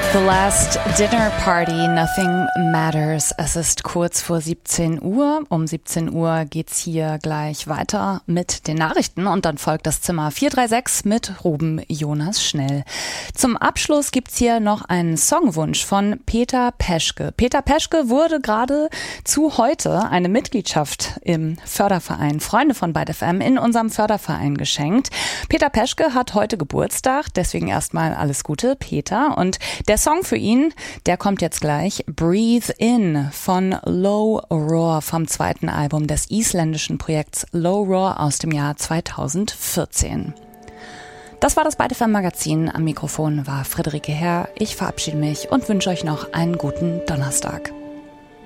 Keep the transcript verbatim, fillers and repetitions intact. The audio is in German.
The Last Dinner Party, Nothing Matters. Es ist kurz vor siebzehn Uhr. Um siebzehn Uhr geht's hier gleich weiter mit den Nachrichten und dann folgt das Zimmer vier drei sechs mit Ruben Jonas Schnell. Zum Abschluss gibt's hier noch einen Songwunsch von Peter Peschke. Peter Peschke wurde gerade zu heute eine Mitgliedschaft im Förderverein Freunde von Byte F M in unserem Förderverein geschenkt. Peter Peschke hat heute Geburtstag, deswegen erstmal alles Gute, Peter. Und der Song für ihn, der kommt jetzt gleich. Breathe In von Low Roar vom zweiten Album des isländischen Projekts Low Roar aus dem Jahr zweitausendvierzehn. Das war das Byte F M Magazin. Am Mikrofon war Friederike Herr. Ich verabschiede mich und wünsche euch noch einen guten Donnerstag.